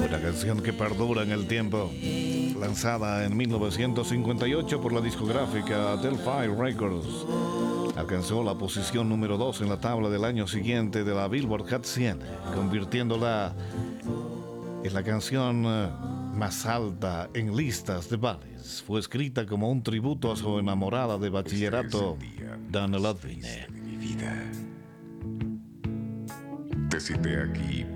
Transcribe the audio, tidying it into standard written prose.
Una canción que perdura en el tiempo, lanzada en 1958 por la discográfica Delphi Records. Alcanzó la posición número 2 en la tabla del año siguiente de la Billboard Hot 100, convirtiéndola en la canción más alta en listas de bares. Fue escrita como un tributo a su enamorada de bachillerato, Dana Ludwig. Te cité aquí